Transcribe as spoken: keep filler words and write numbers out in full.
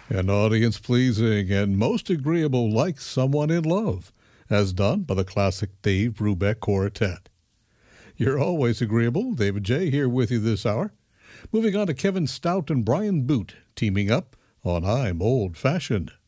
and audience pleasing and most agreeable like someone in love, as done by the classic Dave Brubeck Quartet. You're always agreeable. David J. here with you this hour. Moving on to Kevin Stout and Brian Boot teaming up on I'm Old Fashioned.